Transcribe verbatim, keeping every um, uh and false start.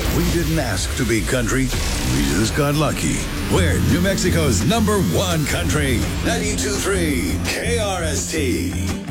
We didn't ask to be country. We just got lucky. We're New Mexico's number one country. ninety-two point three K R S T.